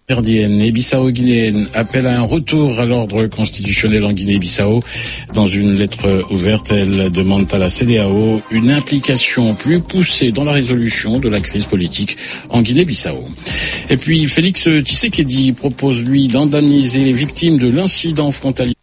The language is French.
Herdienne et bissau-guinéenne appellent à un retour à l'ordre constitutionnel en Guinée-Bissau. Dans une lettre ouverte, elle demande à la CEDEAO une implication plus poussée dans la résolution de la crise politique en Guinée-Bissau. Et puis Félix Tshisekedi propose lui d'indemniser les victimes de l'incident frontalier